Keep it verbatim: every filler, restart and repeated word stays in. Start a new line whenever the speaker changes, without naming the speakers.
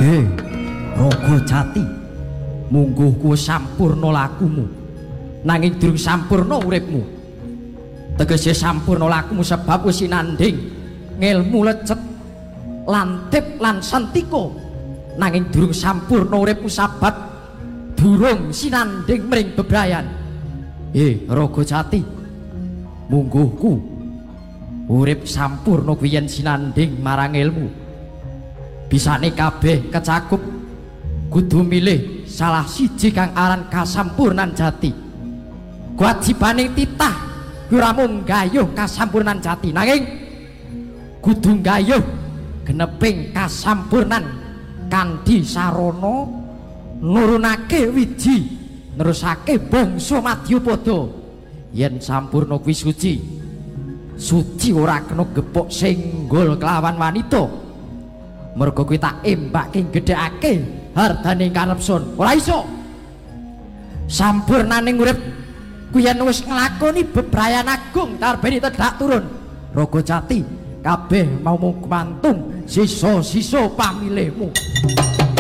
Hei, Raga Jati, mungguh kuwi sampurna lakumu. Nanging durung sampurna uripmu. Tegese sampurna lakumu sebab wis sinanding ngilmu lecet lantip lan santika. Nanging durung sampurna uripmu sebab durung sinanding mring bebrayan. Hei, Raga Jati, mungguhku urip sampurna kuwi yen sinanding marang ilmu. Bisane kabeh kecakup kudu milih salah siji kang aran kasampurnan jati. Kewajibane titah kuwi ora mung gayuh kasampurnan jati, nanging kudu gayuh geneping kasampurnan kanthi sarana nurunake wiji nerusake bangsa Madyapada. Yen sampurna kuwi suci, suci ora kena gepuk senggol kelawan wanita. Mergo kuwi tak embake gedhekake hardane karepsun. Ora iso. Sampurnaning urip kuwi yen wis nglakoni bebrayan agung tarbeni tedak turun. Raga Jati, kabeh mau mung kumantung sisa-sisa pamilihmu.